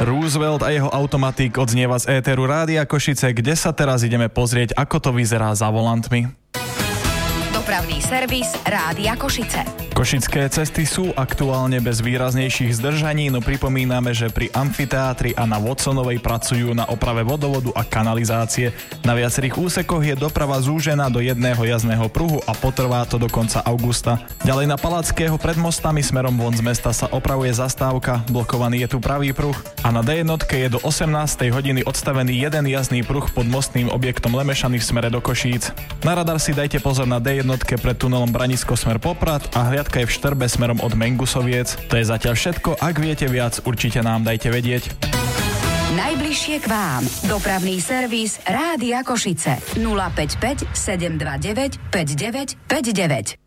Roosevelt a jeho automatik odznieva z éteru Rádia Košice, kde sa teraz ideme pozrieť, ako to vyzerá za volantmi. Dopravný servis Rádia Košice. Košické cesty sú aktuálne bez výraznejších zdržaní, no pripomíname, že pri amfiteátri a na Watsonovej pracujú na oprave vodovodu a kanalizácie. Na viacerých úsekoch je doprava zúžená do jedného jazdného pruhu a potrvá to do konca augusta. Ďalej na Palackého pred mostami smerom von z mesta sa opravuje zastávka, blokovaný je tu pravý pruh a na D1 je do 18. hodiny odstavený jeden jazdný pruh pod mostným objektom Lemešany v smere do Košíc. Na radar si dajte pozor na D1 pred tunelom Branisko smer Poprad a hliadka je v Štrbe smerom od Mengusoviec. To je zatiaľ všetko, ak viete viac, určite nám dajte vedieť. Najbližšie k vám. Dopravný servis Rádia Košice 055 729 5959.